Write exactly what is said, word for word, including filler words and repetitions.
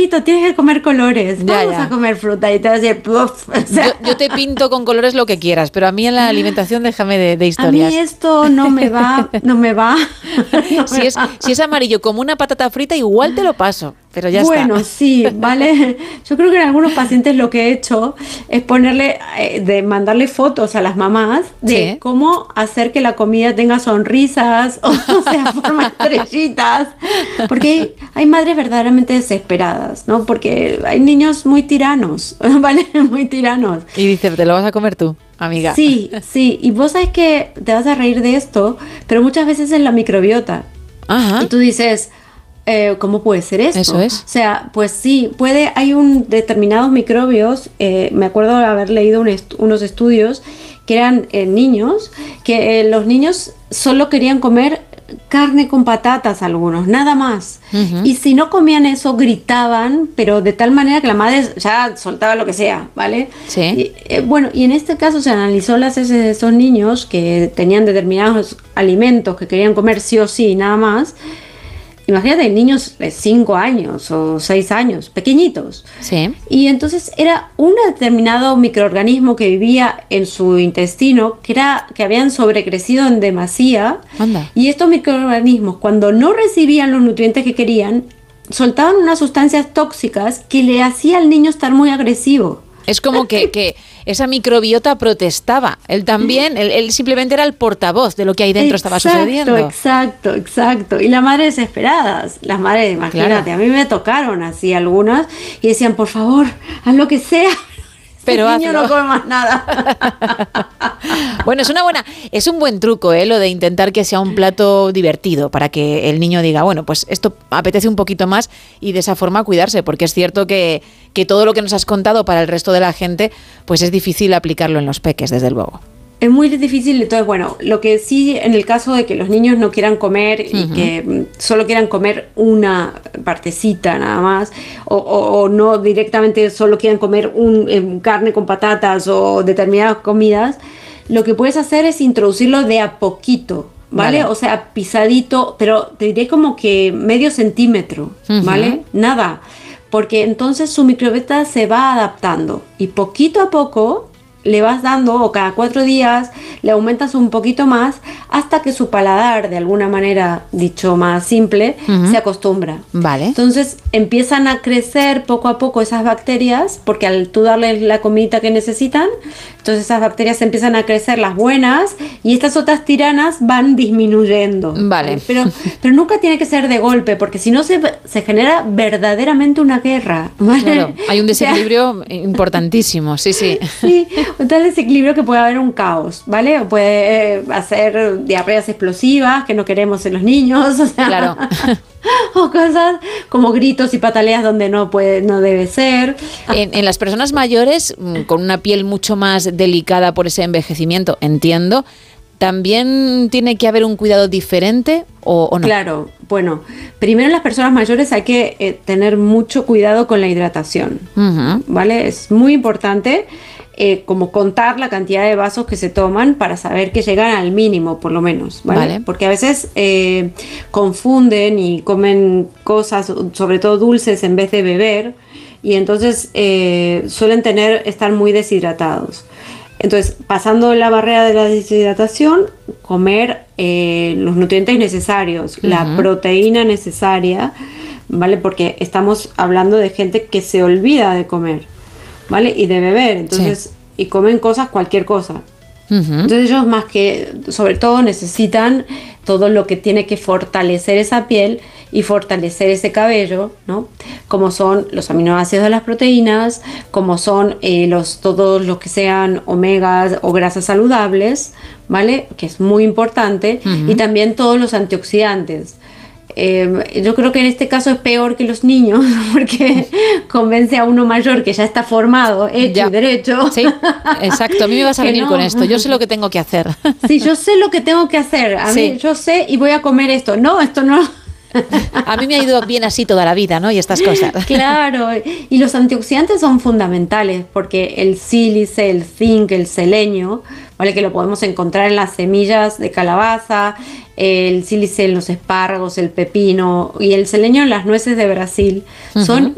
bonito, tienes que comer colores, Ya, vamos ya. a comer fruta y te vas a decir, "Puf", o sea, Yo, yo te pinto con colores lo que quieras, pero a mí en la alimentación déjame de, de a historias. mí esto no me va, no me va. no Si me es, va. si es amarillo como una patata frita, igual te lo paso, pero ya Bueno, está. sí, vale. Yo creo que en algunos pacientes lo que he hecho es ponerle, eh, de mandarle fotos a las mamás de Sí. cómo hacer que la comida tenga sonrisas, o, o sea, forma estrellitas, porque hay, hay madres verdaderamente desesperadas, ¿no? Porque hay niños muy tiranos, ¿vale? Muy tiranos. Y dice, te lo vas a comer tú, amiga. Sí, sí, y vos sabes que te vas a reír de esto, pero muchas veces es la microbiota. Ajá. Y tú dices, eh, ¿cómo puede ser esto? Eso es. O sea, pues sí, puede, hay un determinados microbios, eh, me acuerdo de haber leído un est- unos estudios que eran eh, niños, que eh, los niños solo querían comer carne con patatas algunos, nada más. Ujú. Y si no comían eso, gritaban, pero de tal manera que la madre ya soltaba lo que sea, ¿vale? Sí. Y, eh, bueno, y en este caso se analizó las heces de esos niños que tenían determinados alimentos que querían comer sí o sí, nada más. Imagínate, niños de cinco años o seis años, pequeñitos. Sí. Y entonces era un determinado microorganismo que vivía en su intestino, que, era, que habían sobrecrecido en demasía. Anda. Y estos microorganismos, cuando no recibían los nutrientes que querían, soltaban unas sustancias tóxicas que le hacía al niño estar muy agresivo. Es como que, que esa microbiota protestaba. Él también, él, él simplemente era el portavoz de lo que ahí dentro estaba sucediendo. Exacto, exacto. Y las madres desesperadas, las madres, imagínate, Claro. a mí me tocaron así algunas y decían, por favor, haz lo que sea. Pero el niño hazlo. no come más nada. Bueno, es una buena, es un buen truco, ¿eh? Lo de intentar que sea un plato divertido para que el niño diga, bueno, pues esto apetece un poquito más y de esa forma cuidarse, porque es cierto que, que todo lo que nos has contado para el resto de la gente, pues es difícil aplicarlo en los peques, desde luego. Es muy difícil, entonces bueno, lo que sí en el caso de que los niños no quieran comer y Ujú. que mm, solo quieran comer una partecita nada más, o, o- o no directamente solo quieran comer un, em, carne con patatas o determinadas comidas, lo que puedes hacer es introducirlo de a poquito, ¿vale? Vale. O sea, pisadito, pero te diré como que medio centímetro, Ujú. ¿vale? Nada, porque entonces su microbiota se va adaptando y poquito a poco le vas dando, o cada cuatro días le aumentas un poquito más hasta que su paladar, de alguna manera dicho más simple, Ujú. se acostumbra. Vale. Entonces empiezan a crecer poco a poco esas bacterias, porque al tú darles la comidita que necesitan, entonces esas bacterias empiezan a crecer, las buenas, y estas otras tiranas van disminuyendo. Vale. Pero, pero nunca tiene que ser de golpe, porque si no se, se genera verdaderamente una guerra. ¿vale? Claro, hay un O sea, desequilibrio importantísimo, sí, sí. Sí, un tal desequilibrio que puede haber un caos, ¿vale? O puede eh, hacer diarreas explosivas que no queremos en los niños, o sea, Claro. o cosas como gritos y pataleas donde no puede, no debe ser. En, en las personas mayores, mm, con una piel mucho más delicada por ese envejecimiento, entiendo, ¿también tiene que haber un cuidado diferente o, o no? Claro, bueno, primero en las personas mayores hay que eh, tener mucho cuidado con la hidratación, Ujú. ¿vale? Es muy importante eh, como contar la cantidad de vasos que se toman para saber que llegan al mínimo, por lo menos, ¿vale? Vale. Porque a veces eh, confunden y comen cosas, sobre todo dulces, en vez de beber, y entonces eh, suelen tener, estar muy deshidratados. Entonces, pasando la barrera de la deshidratación, comer eh, los nutrientes necesarios, la Ujú. proteína necesaria, ¿vale? Porque estamos hablando de gente que se olvida de comer, ¿vale? Y de beber, entonces, y comen cosas, cualquier cosa. Ujú. Entonces ellos más que, sobre todo, necesitan todo lo que tiene que fortalecer esa piel y fortalecer ese cabello, ¿no? Como son los aminoácidos de las proteínas, como son eh, los, todos los que sean omegas o grasas saludables, ¿vale? Que es muy importante, Ujú. y también todos los antioxidantes. Eh, yo creo que en este caso es peor que los niños, porque convence a uno mayor que ya está formado, hecho Ya. y derecho. Sí, exacto. A mí me vas a Que venir no. con esto. Yo sé lo que tengo que hacer. Sí, yo sé lo que tengo que hacer. A Sí. mí, yo sé y voy a comer esto. No, esto no. A mí me ha ido bien así toda la vida, ¿no? Y estas cosas. Claro. Y los antioxidantes son fundamentales porque el sílice, el zinc, el selenio, ¿vale? Que lo podemos encontrar en las semillas de calabaza, el sílice en los espárragos, el pepino y el selenio en las nueces de Brasil, son Ujú.